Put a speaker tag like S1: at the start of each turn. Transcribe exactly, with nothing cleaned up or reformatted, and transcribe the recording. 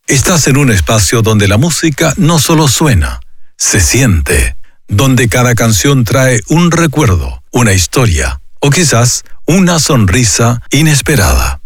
S1: Estás en un espacio donde la música no solo suena, se siente, donde cada canción trae un recuerdo, una historia o quizás una sonrisa inesperada.